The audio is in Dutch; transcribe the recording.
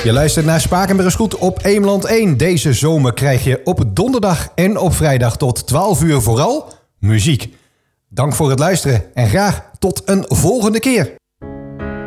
Je luistert naar Spakenburg Goed op Eemland 1. Deze zomer krijg je op donderdag en op vrijdag tot 12 uur vooral muziek. Dank voor het luisteren en graag tot een volgende keer.